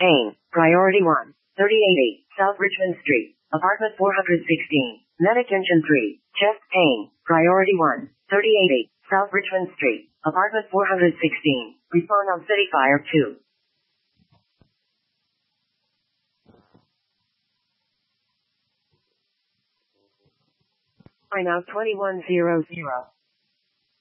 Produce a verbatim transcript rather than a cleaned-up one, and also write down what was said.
Payne, priority one, thirty-eight eight, South Richmond Street, apartment four hundred sixteen, med attention three, chest pain, priority one, thirty-eight eight, South Richmond Street, apartment four hundred sixteen, respond on City Fire two. I now twenty-one hundred.